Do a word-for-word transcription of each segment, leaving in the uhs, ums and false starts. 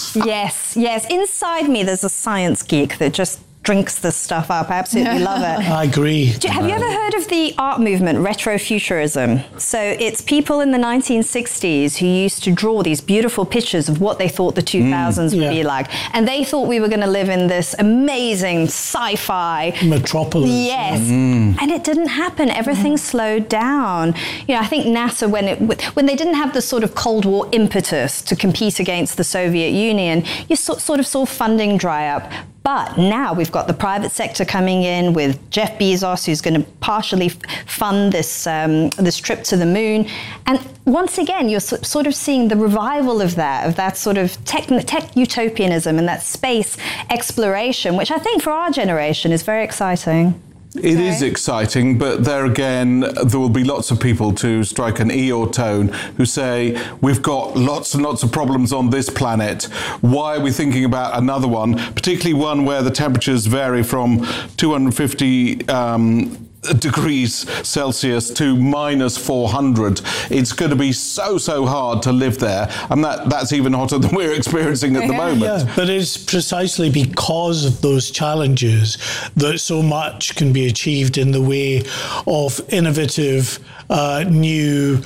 Yes, yes. Inside me, there's a science geek that just drinks this stuff up. I absolutely love it. I agree. Do, have you ever heard of the art movement, retrofuturism? So it's people in the nineteen sixties who used to draw these beautiful pictures of what they thought the two thousands mm, would yeah. be like. And they thought we were going to live in this amazing sci-fi metropolis. Yes. Mm. And it didn't happen. Everything mm. slowed down. You know, I think NASA, when it when they didn't have the sort of Cold War impetus to compete against the Soviet Union, you so, sort of saw funding dry up. But now we've got the private sector coming in with Jeff Bezos, who's going to partially f- fund this um, this trip to the moon. And once again, you're so, sort of seeing the revival of that, of that sort of tech, tech utopianism and that space exploration, which I think for our generation is very exciting. It okay. is exciting, but there again, there will be lots of people to strike an Eeyore tone who say, we've got lots and lots of problems on this planet. Why are we thinking about another one, particularly one where the temperatures vary from two hundred fifty um, degrees Celsius to minus four hundred. It's going to be so, so hard to live there. And that, that's even hotter than we're experiencing at the moment. Yeah, but it's precisely because of those challenges that so much can be achieved in the way of innovative, uh, new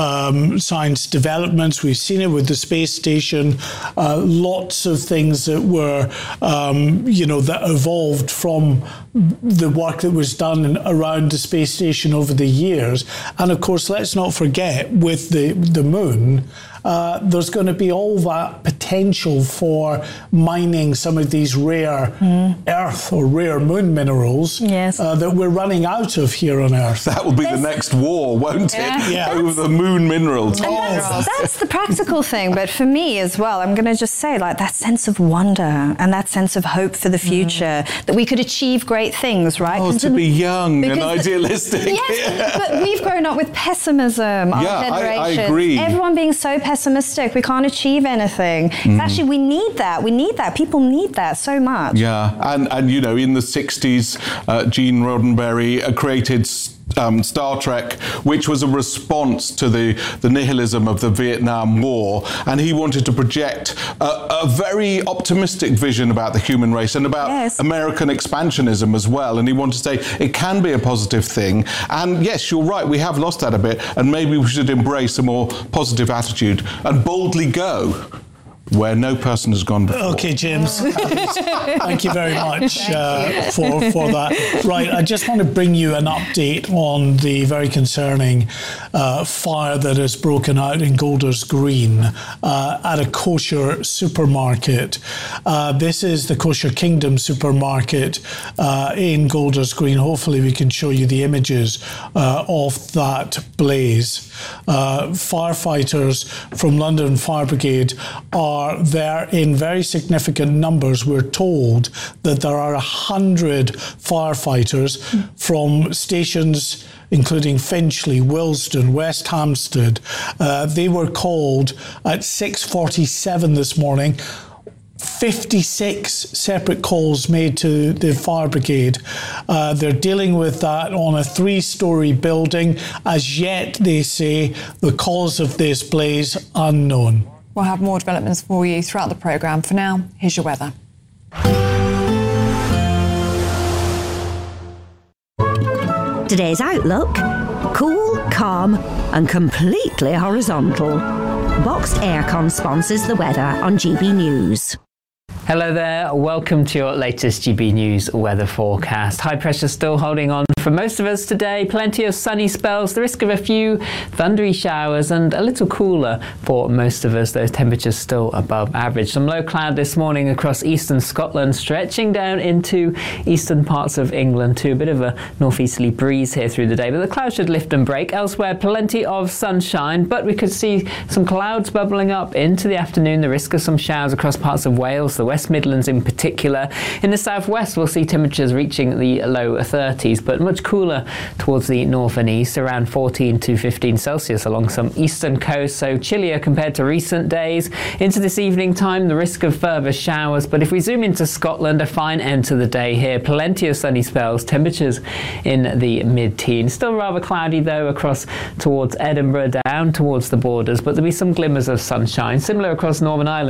Um, science developments. We've seen it with the space station. Uh, lots of things that were, um, you know, that evolved from the work that was done around the space station over the years. And of course, let's not forget, with the the moon, uh, there's going to be all that potential for mining some of these rare mm. Earth or rare moon minerals yes. uh, that we're running out of here on Earth. That will be There's, the next war, won't yeah. it? Yeah. Over the moon minerals. Oh. That's, that's the practical thing. But for me as well, I'm going to just say, like, that sense of wonder and that sense of hope for the future, mm. that we could achieve great things, right? Oh, to be young and idealistic. The, yes, yeah. But we've grown up with pessimism, our yeah, generation. I, I agree. Everyone being so pessimistic, we can't achieve anything. Mm. Actually, we need that. We need that. People need that so much. Yeah, and, and you know, in the sixties, uh, Gene Roddenberry uh, created Um, Star Trek, which was a response to the, the nihilism of the Vietnam War, and he wanted to project a, a very optimistic vision about the human race and about yes. American expansionism as well, and he wanted to say it can be a positive thing. And yes, you're right, we have lost that a bit, and maybe we should embrace a more positive attitude and boldly go where no person has gone before. Okay, James. Thank you very much uh, for, for that. Right, I just want to bring you an update on the very concerning uh, fire that has broken out in Golders Green uh, at a kosher supermarket. Uh, this is the Kosher Kingdom supermarket uh, in Golders Green. Hopefully we can show you the images uh, of that blaze. Uh, firefighters from London Fire Brigade are Are there in very significant numbers. We're told that there are a hundred firefighters mm. from stations including Finchley, Willesden, West Hampstead. Uh, they were called at six forty-seven this morning. fifty-six separate calls made to the fire brigade. Uh, they're dealing with that on a three-storey building. As yet, they say, the cause of this blaze unknown. We'll have more developments for you throughout the programme. For now, here's your weather. Today's outlook: cool, calm and completely horizontal. Boxed Aircon sponsors the weather on G B News. Hello there, welcome to your latest G B News weather forecast. High pressure still holding on for most of us today. Plenty of sunny spells, the risk of a few thundery showers and a little cooler for most of us. Those temperatures still above average. Some low cloud this morning across eastern Scotland, stretching down into eastern parts of England too. A bit of a northeasterly breeze here through the day, but the clouds should lift and break. Elsewhere, plenty of sunshine, but we could see some clouds bubbling up into the afternoon. The risk of some showers across parts of Wales, the West Midlands in particular. In the southwest, we'll see temperatures reaching the low thirties, but much cooler towards the north and east, around fourteen to fifteen Celsius along some eastern coast, so chillier compared to recent days. Into this evening time, the risk of further showers, but if we zoom into Scotland, a fine end to the day here. Plenty of sunny spells, temperatures in the mid-teens. Still rather cloudy though across towards Edinburgh, down towards the borders, but there'll be some glimmers of sunshine. Similar across Northern Ireland.